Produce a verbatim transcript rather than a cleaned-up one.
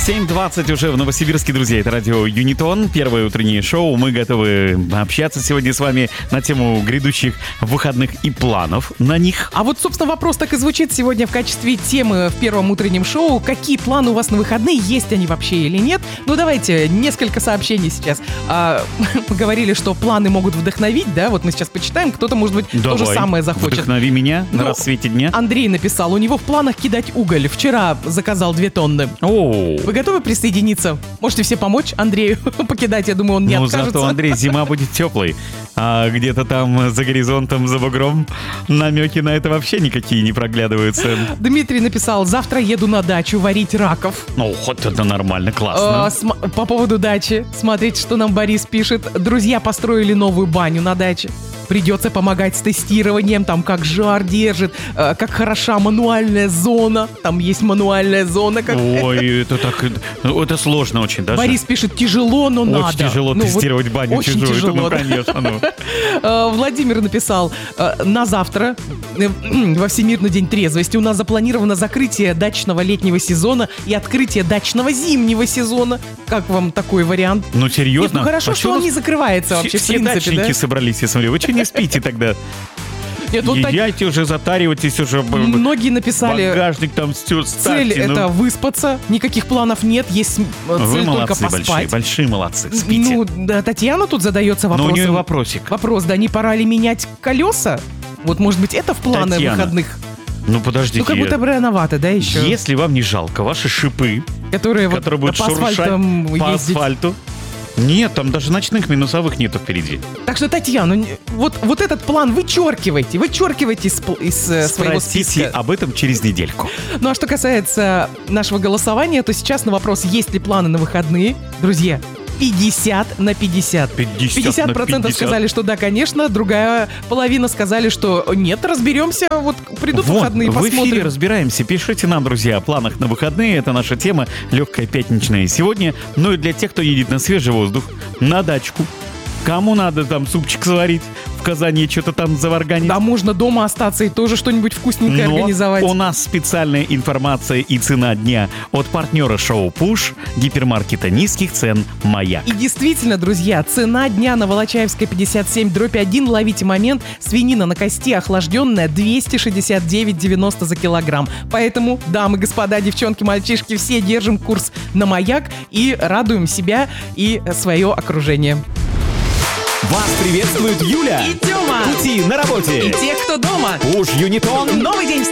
семь двадцать уже в Новосибирске, друзья. Это радио Юнитон, первое утреннее шоу. Мы готовы общаться сегодня с вами на тему грядущих выходных и планов на них. А вот, собственно, вопрос так и звучит сегодня в качестве темы в первом утреннем шоу. Какие планы у вас на выходные? Есть они вообще или нет? Ну, давайте, несколько сообщений сейчас. А, мы говорили, что планы могут вдохновить, да? Вот мы сейчас почитаем, кто-то, может быть, Давай, то же самое захочет. Вдохнови меня на Ну, рассвете дня. Андрей написал, у него в планах кидать уголь. Вчера заказал две тонны. О, Вы готовы присоединиться? Можете все помочь Андрею покидать? Я думаю, он не ну откажется. зато, Андрей, зима будет теплой. А где-то там за горизонтом, за бугром намеки на это вообще никакие не проглядываются. Дмитрий написал, завтра еду на дачу варить раков. Ну, хоть это нормально, Э, классно. см- По поводу дачи, смотрите, что нам Борис пишет. Друзья построили новую баню на даче. Придется помогать с тестированием, там как жар держит, э, как хороша мануальная зона. Там есть мануальная зона. Как... Ой, это так... ну, это сложно очень даже. Борис пишет, тяжело, но Очень надо. тяжело Ну, вот тестировать баню очень чужую. тяжело, Ну, да. конечно, ну. Э, Владимир написал, э, на завтра, э, во Всемирный день трезвости, у нас запланировано закрытие дачного летнего сезона и открытие дачного зимнего сезона. Как вам такой вариант? Ну, серьезно? Нет, ну хорошо, А что у он нас не закрывается вообще, все, в принципе, все дачники да? собрались, я смотрю. Вы что не спите тогда? Нет, вот так- Езжайте уже, затаривайтесь уже. б- б- многие написали, Багажник там все цель ставьте. ну. это выспаться, никаких планов нет, есть э, Вы цель только молодцы большие, поспать. большие молодцы. Спите. Ну, да, Татьяна тут задается Но у вопросом. нее вопросик. Вопрос, да не пора ли менять колеса? Вот, может быть, это в планы Татьяна, выходных? Ну, подождите. Ну, как будто бы рановато, да, еще? Если вам не жалко ваши шипы, Которые вот которые будут по шуршать асфальтам по ездить. асфальту. Нет, там даже ночных минусовых нету впереди. Так что, Татьяна, не- вот, вот этот план вычеркивайте, вычеркивайте из, пл- из э, своего Спросите списка. об этом через недельку. Ну а что касается нашего голосования, то сейчас на вопрос, есть ли планы на выходные, друзья, пятьдесят на пятьдесят. пятьдесят на процентов пятьдесят. сказали, что да, конечно, другая половина сказали, что нет, разберемся, вот придут Вот, выходные, в эфире посмотрим. разбираемся. Пишите нам, друзья, о планах на выходные. Это наша тема, легкая пятничная сегодня. Ну и для тех, кто едет на свежий воздух, на дачку. Кому надо там супчик сварить, в Казани что-то там заварганить. Да, можно дома остаться и тоже что-нибудь вкусненькое Но организовать. у нас специальная информация и цена дня от партнера шоу «Пуш», гипермаркета низких цен «Маяк». И действительно, друзья, цена дня на Волочаевской пятьдесят семь дробь один, ловите момент, свинина на кости охлажденная двести шестьдесят девять девяносто за килограмм. Поэтому, дамы, господа, девчонки, мальчишки, все держим курс на Маяк и радуем себя и свое окружение. Вас приветствует Юля. И Тёма. Пути на работе. И тех, кто дома. Уж Юнитон. Новый день